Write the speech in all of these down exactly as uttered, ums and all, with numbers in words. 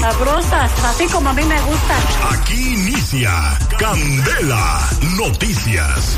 Sabrosas, así como a mí me gustan. Aquí inicia Candela Noticias.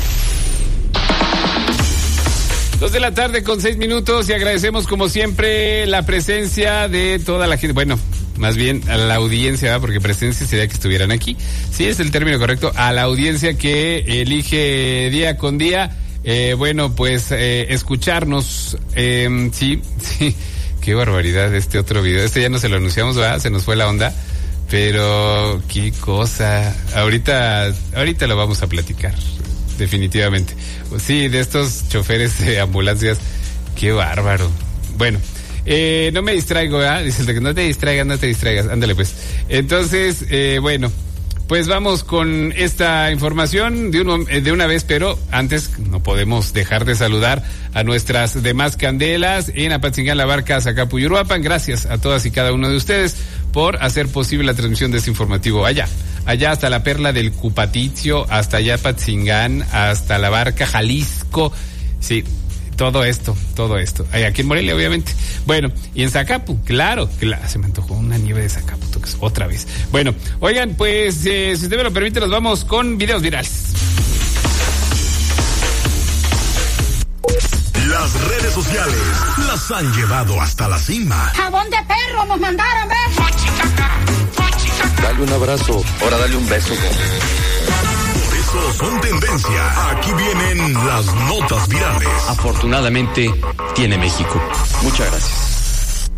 Dos de la tarde con seis minutos y agradecemos como siempre la presencia de toda la gente. Bueno, más bien a la audiencia, ¿verdad? Porque presencia sería que estuvieran aquí. Sí, es el término correcto. A la audiencia que elige día con día, eh, bueno, pues eh, escucharnos. Eh, sí, sí, qué barbaridad este otro video. Este ya no se lo anunciamos, ¿verdad? Se nos fue la onda. Pero qué cosa. Ahorita, ahorita lo vamos a platicar. Definitivamente. Sí, de estos choferes de ambulancias, qué bárbaro. Bueno, eh, no me distraigo, ¿verdad? Dice el de que no te distraigas, no te distraigas. Ándale pues. Entonces, eh, bueno, pues vamos con esta información de, un, de una vez, pero antes no podemos dejar de saludar a nuestras demás candelas en Apatzingán, La Barca, Zacapuyuruapan. Gracias a todas y cada uno de ustedes por hacer posible la transmisión de este informativo allá. Allá hasta la Perla del Cupaticio, hasta allá Apatzingán, hasta La Barca, Jalisco. Sí, todo esto, todo esto. Aquí en Morelia, obviamente. Bueno, y en Zacapu, claro, claro, se me antojó una nieve de Zacapu, otra vez. Bueno, oigan, pues, eh, si usted me lo permite, nos vamos con videos virales. Las redes sociales las han llevado hasta la cima. Jabón de perro nos mandaron, ¿ves? Dale un abrazo, ahora dale un beso. Por eso son tendencia. Aquí vienen las notas virales. Afortunadamente tiene México. Muchas gracias.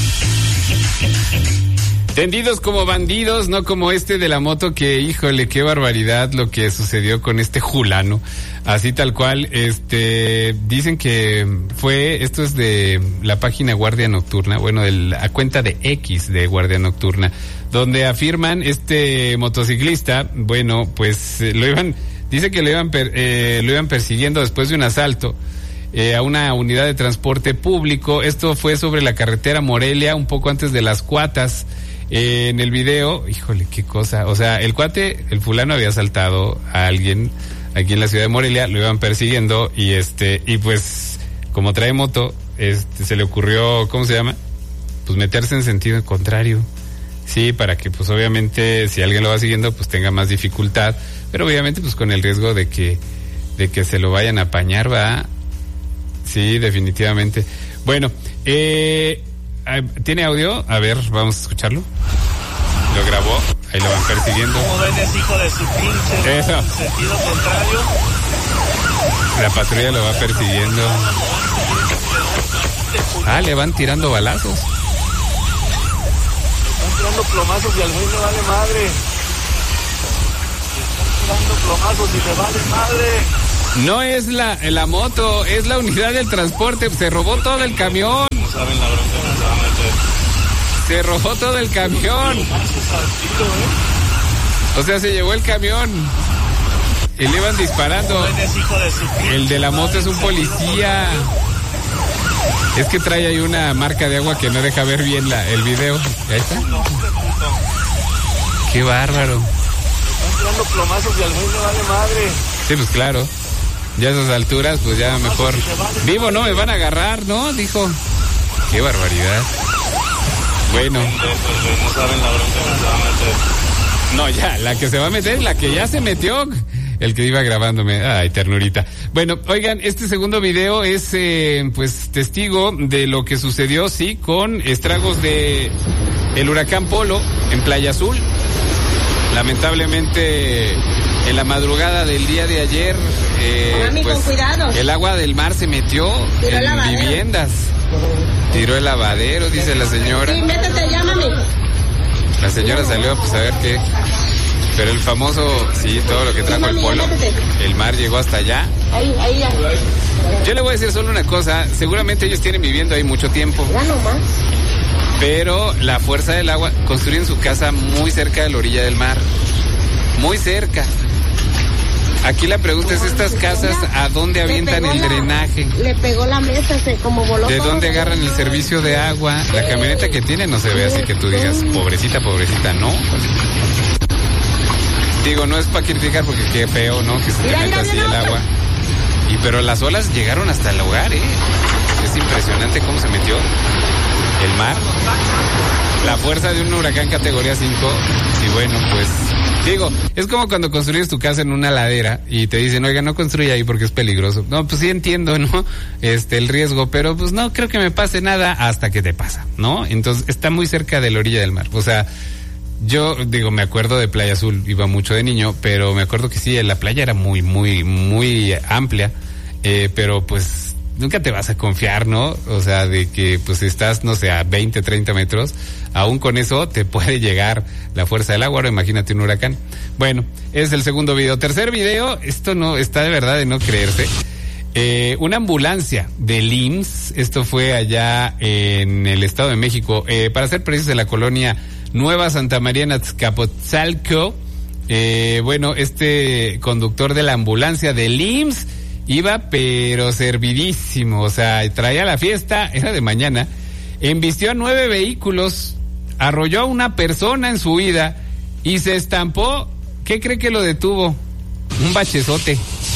Tendidos como bandidos, no como este de la moto que, híjole, qué barbaridad lo que sucedió con este Julano. Así tal cual, este, dicen que fue, esto es de la página Guardia Nocturna, bueno, de la cuenta de X de Guardia Nocturna, donde afirman este motociclista, bueno, pues eh, lo iban, dice que lo iban, per, eh, lo iban persiguiendo después de un asalto eh, a una unidad de transporte público. Esto fue sobre la carretera Morelia, un poco antes de Las Cuatas. Eh, en el video, híjole, qué cosa, o sea, el cuate, el fulano había asaltado a alguien aquí en la ciudad de Morelia, lo iban persiguiendo y este, y pues, como trae moto, este, se le ocurrió, ¿cómo se llama? Pues meterse en sentido contrario. Sí, para que pues obviamente si alguien lo va siguiendo pues tenga más dificultad, pero obviamente pues con el riesgo de que de que se lo vayan a apañar, ¿va? Sí, definitivamente. Bueno, eh, ¿tiene audio? A ver, vamos a escucharlo. Lo grabó, ahí lo van persiguiendo. Como ven, es hijo de su pinche. Eso. En sentido contrario. La patrulla lo va persiguiendo. Ah, le van tirando balazos. Están tirando plomazos y al güey le vale madre. Están tirando plomazos y le vale madre. No es la, la moto, es la unidad del transporte. Se robó todo el camión. No saben la bronca que se va a meter. Se robó todo el camión. O sea, se llevó el camión. Y le iban disparando. El de la moto es un policía. Es que trae ahí una marca de agua que no deja ver bien la, el video. Ahí está. Qué bárbaro. Están tirando plomazos y al güey le vale madre. Sí, pues claro. Ya a esas alturas, pues ya mejor. Vivo, no, me van a agarrar, ¿no? Dijo. Qué barbaridad. Bueno. No saben la bronca que se va a meter. No, ya, la que se va a meter es la que ya se metió. El que iba grabándome. Ay, ternurita. Bueno, oigan, este segundo video es, eh, pues, testigo de lo que sucedió, sí, con estragos de el huracán Polo en Playa Azul. Lamentablemente, en la madrugada del día de ayer, eh, Mami, pues, con cuidado. El agua del mar se metió Tiró en el viviendas. Tiró el lavadero, dice la señora. Sí, métete ya, mami. La señora salió pues a ver qué. Pero el famoso, sí, todo lo que trajo el Polo, el mar llegó hasta allá. Ahí, ahí ya. Yo le voy a decir solo una cosa, seguramente ellos tienen viviendo ahí mucho tiempo. Ya nomás. Pero la fuerza del agua, construyen su casa muy cerca de la orilla del mar. Muy cerca. Aquí la pregunta es, ¿estas casas a dónde avientan el drenaje? Le pegó la mesa, se como voló. ¿De dónde agarran el servicio de agua? La camioneta que tiene no se ve así que tú digas, pobrecita, pobrecita, ¿no? Digo, no es para criticar porque qué feo, ¿no? Que se te meta así el agua. Y pero las olas llegaron hasta el hogar, ¿eh? Es impresionante cómo se metió. el mar, la fuerza de un huracán categoría cinco, y bueno, pues, digo, es como cuando construyes tu casa en una ladera y te dicen, oiga, no construya ahí porque es peligroso. No, pues sí entiendo, ¿no? Este, el riesgo, pero pues no creo que me pase nada hasta que te pasa, ¿no? Entonces, está muy cerca de la orilla del mar, o sea, yo, digo, me acuerdo de Playa Azul, iba mucho de niño, pero me acuerdo que sí, la playa era muy, muy, muy amplia, eh, pero pues nunca te vas a confiar, ¿no? O sea, de que pues estás, no sé, a veinte, treinta metros, aún con eso te puede llegar la fuerza del agua, ahora imagínate un huracán. Bueno, es el segundo video. Tercer video, esto no, está de verdad de no creerse. Eh, una ambulancia del I M S S, esto fue allá en el Estado de México, eh, para ser precisos en la colonia Nueva Santa María en Azcapotzalco. Eh, bueno, este conductor de la ambulancia del I M S S iba pero servidísimo, o sea, traía la fiesta, era de mañana, embistió a nueve vehículos, arrolló a una persona en su huida y se estampó. ¿Qué cree que lo detuvo? Un bachezote.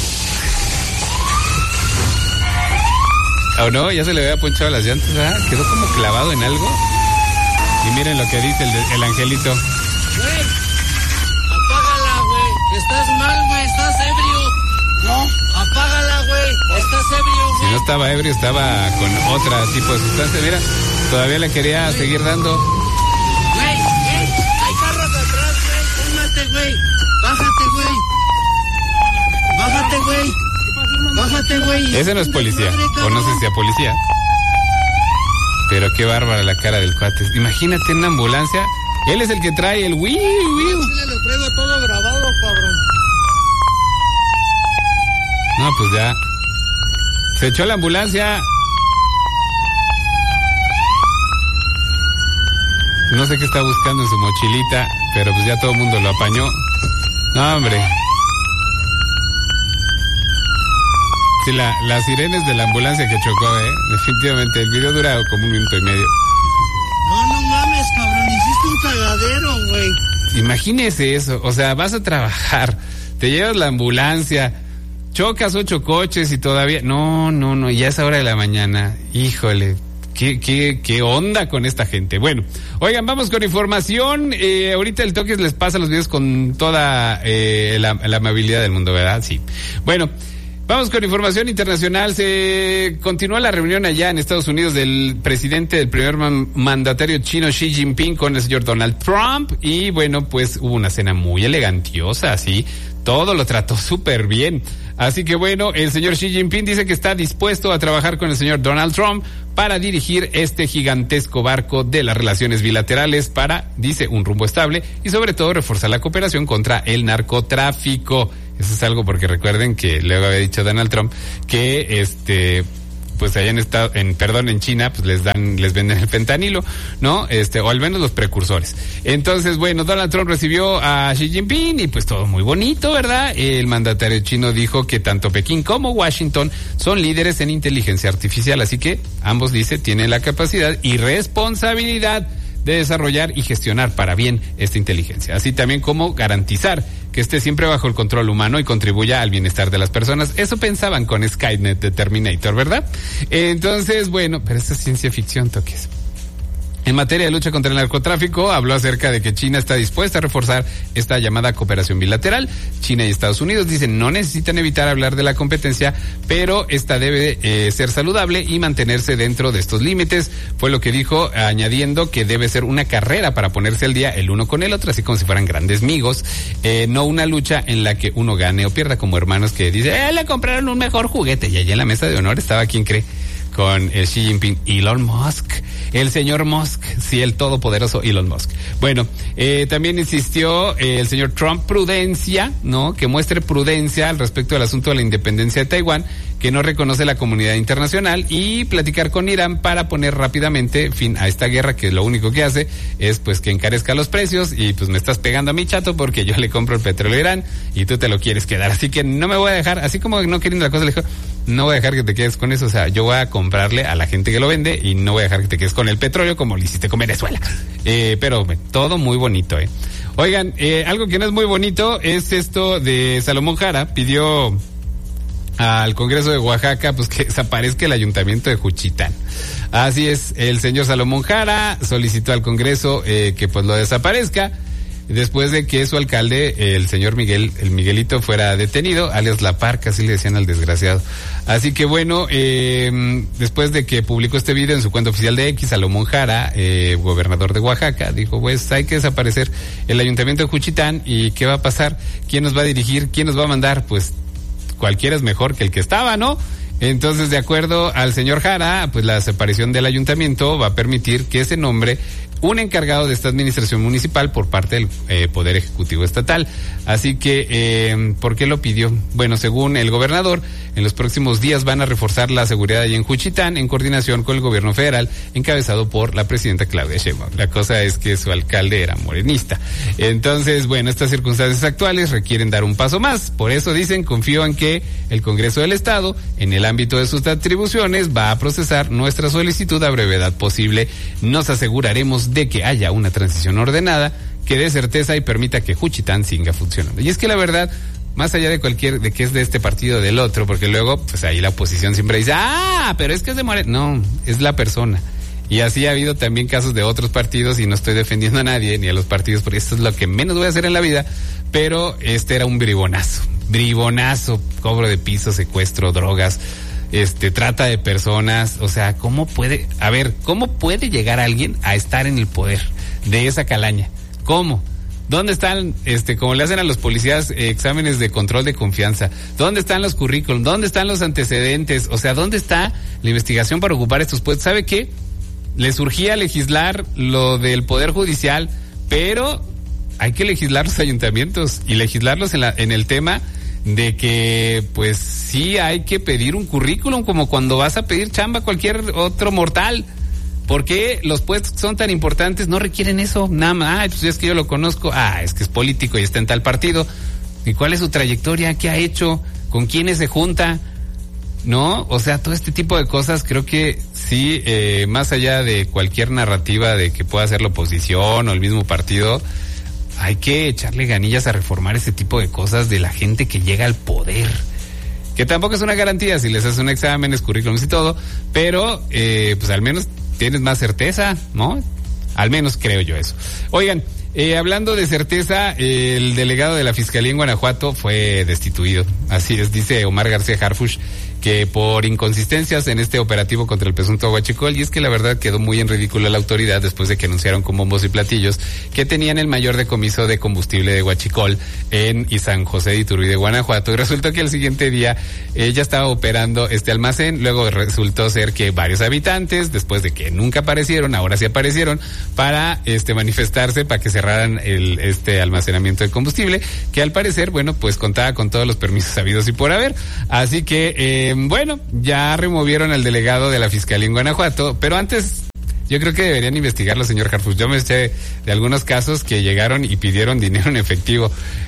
¿O no? Ya se le había ponchado las llantas, ¿verdad? Quedó como clavado en algo. Y miren lo que dice el, el angelito. Güey, apágala, güey. Estás mal, güey. Estás ebrio. No, apágala, güey. Estás ebrio, güey. Si no estaba ebrio, estaba con otro tipo de sustancia. Mira, todavía le quería güey. seguir dando. Güey, güey, hay carros atrás, güey. Cálmate, güey. Bájate, güey. Bájate, güey. Bájate, güey. Ese no es policía. O no sé si sea policía. Pero qué bárbara la cara del cuate. Imagínate en una ambulancia. Él es el que trae el wiu, wiu. Sí, le traigo todo grabado, cabrón. No, pues ya. Se echó la ambulancia. No sé qué está buscando en su mochilita, pero pues ya todo el mundo lo apañó. No, hombre. Sí, la, las sirenes de la ambulancia que chocó, eh. Definitivamente, el video dura como un minuto y medio. No, no mames, cabrón, hiciste un cagadero, güey. Imagínese eso, o sea, vas a trabajar, te llevas la ambulancia, chocas ocho coches y todavía... No, no, no, ya es hora de la mañana, híjole... ¿Qué, qué, qué onda con esta gente? Bueno, oigan, vamos con información. Eh, ahorita el Toques les pasa los videos con toda eh, la, la amabilidad del mundo, ¿verdad? Sí. Bueno, vamos con información internacional. Se continúa la reunión allá en Estados Unidos del presidente, del primer man, mandatario chino Xi Jinping con el señor Donald Trump. Y bueno, pues hubo una cena muy elegantiosa, así. Todo lo trató súper bien. Así que bueno, el señor Xi Jinping dice que está dispuesto a trabajar con el señor Donald Trump para dirigir este gigantesco barco de las relaciones bilaterales para, dice, un rumbo estable y sobre todo reforzar la cooperación contra el narcotráfico. Eso es algo porque recuerden que luego había dicho Donald Trump que este... pues allá en estado, en, perdón, en China, pues les dan, les venden el fentanilo, ¿no? Este, o al menos los precursores. Entonces, bueno, Donald Trump recibió a Xi Jinping y pues todo muy bonito, ¿verdad? El mandatario chino dijo que tanto Pekín como Washington son líderes en inteligencia artificial, así que ambos, dice, tienen la capacidad y responsabilidad de desarrollar y gestionar para bien esta inteligencia, así también como garantizar que esté siempre bajo el control humano y contribuya al bienestar de las personas. Eso pensaban con Skynet de Terminator, ¿verdad? Entonces, bueno, pero esto es ciencia ficción, Toques. En materia de lucha contra el narcotráfico, habló acerca de que China está dispuesta a reforzar esta llamada cooperación bilateral. China y Estados Unidos dicen no necesitan evitar hablar de la competencia, pero esta debe eh, ser saludable y mantenerse dentro de estos límites. Fue lo que dijo, añadiendo que debe ser una carrera para ponerse al día el uno con el otro, así como si fueran grandes amigos, eh, no una lucha en la que uno gane o pierda, como hermanos que dicen, eh, le compraron un mejor juguete. Y allí en la mesa de honor estaba, ¿quién cree? Con el Xi Jinping, Elon Musk, el señor Musk, sí, el todopoderoso Elon Musk. Bueno, eh, también insistió eh, el señor Trump prudencia, ¿no? Que muestre prudencia al respecto del asunto de la independencia de Taiwán, que no reconoce la comunidad internacional, y platicar con Irán para poner rápidamente fin a esta guerra, que lo único que hace es pues que encarezca los precios y pues me estás pegando a mi chato porque yo le compro el petróleo a Irán y tú te lo quieres quedar, así que no me voy a dejar, así como no queriendo la cosa le dijo, no voy a dejar que te quedes con eso, o sea, yo voy a comprarle a la gente que lo vende y no voy a dejar que te quedes con el petróleo como lo hiciste con Venezuela. Eh, pero todo muy bonito, eh. Oigan, eh, algo que no es muy bonito es esto de Salomón Jara, pidió al Congreso de Oaxaca, pues que desaparezca el ayuntamiento de Juchitán. Así es, el señor Salomón Jara solicitó al Congreso eh, que pues lo desaparezca, después de que su alcalde, el señor Miguel, el Miguelito, fuera detenido, alias La Parca, así le decían al desgraciado. Así que bueno, eh, después de que publicó este video en su cuenta oficial de X, Salomón Jara, eh, gobernador de Oaxaca, dijo, pues hay que desaparecer el ayuntamiento de Juchitán. ¿Y qué va a pasar? ¿Quién nos va a dirigir? ¿Quién nos va a mandar? Pues cualquiera es mejor que el que estaba, ¿no? Entonces, de acuerdo al señor Jara, pues la desaparición del ayuntamiento va a permitir que se nombre un encargado de esta administración municipal por parte del eh, Poder Ejecutivo Estatal. Así que, eh, ¿por qué lo pidió? Bueno, según el gobernador, en los próximos días van a reforzar la seguridad allí en Juchitán en coordinación con el gobierno federal, encabezado por la presidenta Claudia Sheinbaum. La cosa es que su alcalde era morenista. Entonces, bueno, estas circunstancias actuales requieren dar un paso más. Por eso dicen, confío en que el Congreso del Estado, en el ámbito de sus atribuciones, va a procesar nuestra solicitud a brevedad posible. Nos aseguraremos de que haya una transición ordenada que dé certeza y permita que Juchitán siga funcionando. Y es que la verdad, más allá de cualquier, de que es de este partido o del otro, porque luego, pues ahí la oposición siempre dice, ah, pero es que es de Morena. No, es la persona. Y así ha habido también casos de otros partidos, y no estoy defendiendo a nadie ni a los partidos, porque esto es lo que menos voy a hacer en la vida, pero este era un bribonazo, bribonazo, cobro de piso, secuestro, drogas, este, trata de personas. O sea, ¿cómo puede, a ver, cómo puede llegar alguien a estar en el poder de esa calaña? ¿Cómo? ¿Dónde están, este, como le hacen a los policías, eh, exámenes de control de confianza? ¿Dónde están los currículums? ¿Dónde están los antecedentes? O sea, ¿dónde está la investigación para ocupar estos puestos? ¿Sabe qué? Le surgía legislar lo del Poder Judicial, pero hay que legislar los ayuntamientos y legislarlos en la, en el tema de que, pues sí hay que pedir un currículum, como cuando vas a pedir chamba a cualquier otro mortal. ¿Por qué los puestos que son tan importantes no requieren eso? Nada más, ah, pues es que yo lo conozco, ah, es que es político y está en tal partido. ¿Y cuál es su trayectoria? ¿Qué ha hecho? ¿Con quiénes se junta? ¿No? O sea, todo este tipo de cosas creo que sí, eh, más allá de cualquier narrativa de que pueda ser la oposición o el mismo partido, hay que echarle ganillas a reformar ese tipo de cosas de la gente que llega al poder. Que tampoco es una garantía si les haces un examen, currículums y todo, pero eh, pues al menos tienes más certeza, ¿no? Al menos creo yo eso. Oigan, eh, hablando de certeza, eh, el delegado de la Fiscalía en Guanajuato fue destituido. Así es, dice Omar García Harfuch, que por inconsistencias en este operativo contra el presunto huachicol, y es que la verdad quedó muy en ridículo la autoridad después de que anunciaron con bombos y platillos que tenían el mayor decomiso de combustible de huachicol en San José de Iturbide, Guanajuato, y resultó que al siguiente día ella eh, estaba operando este almacén. Luego resultó ser que varios habitantes, después de que nunca aparecieron, ahora sí aparecieron para este manifestarse para que cerraran el este almacenamiento de combustible, que al parecer, bueno, pues contaba con todos los permisos habidos y por haber. Así que eh, bueno, ya removieron al delegado de la Fiscalía en Guanajuato, pero antes yo creo que deberían investigarlo, señor Harfuch. Yo me eché de algunos casos que llegaron y pidieron dinero en efectivo.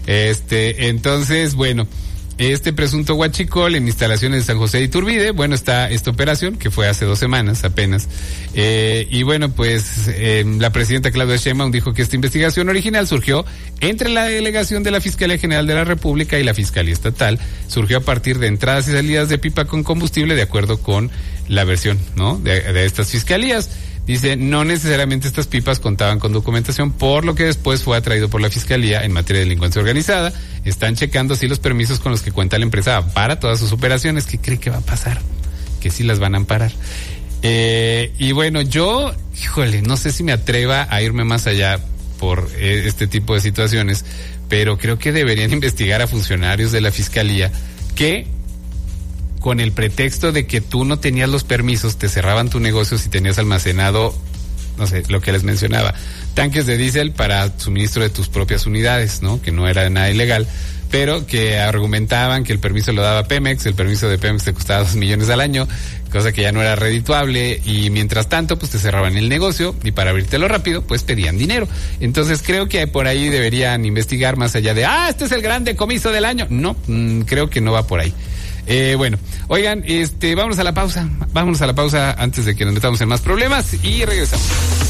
Este, entonces, bueno, este presunto huachicol en instalaciones de San José de Iturbide, bueno, está esta operación que fue hace dos semanas apenas, eh, y bueno, pues eh, la presidenta Claudia Sheinbaum dijo que esta investigación original surgió entre la delegación de la Fiscalía General de la República y la Fiscalía Estatal, surgió a partir de entradas y salidas de pipa con combustible, de acuerdo con la versión, ¿no?, de, de estas fiscalías. Dice, no necesariamente estas pipas contaban con documentación, por lo que después fue atraído por la Fiscalía en materia de delincuencia organizada. Están checando si los permisos con los que cuenta la empresa para todas sus operaciones. ¿Qué cree que va a pasar? Que sí las van a amparar. Eh, y bueno, yo, híjole, no sé si me atreva a irme más allá por eh, este tipo de situaciones, pero creo que deberían investigar a funcionarios de la Fiscalía que, con el pretexto de que tú no tenías los permisos, te cerraban tu negocio si tenías almacenado, no sé, lo que les mencionaba, tanques de diésel para suministro de tus propias unidades, ¿no? Que no era nada ilegal, pero que argumentaban que el permiso lo daba Pemex, el permiso de Pemex te costaba dos millones al año, cosa que ya no era redituable, y mientras tanto, pues te cerraban el negocio, y para abrírtelo rápido, pues pedían dinero. Entonces creo que por ahí deberían investigar más allá de, ah, este es el gran decomiso del año. No, mmm, creo que no va por ahí. Eh, bueno, oigan, este, vámonos a la pausa, vámonos a la pausa antes de que nos metamos en más problemas y regresamos.